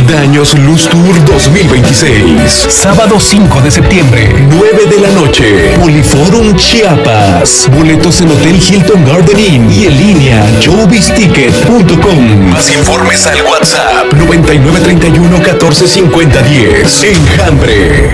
Daños Luz Tour 2026. Sábado 5 de septiembre, 9 de la noche. Poliforum Chiapas. Boletos en Hotel Hilton Garden Inn y en línea showbizticket.com. Más informes al WhatsApp 9931 145010. Enjambre.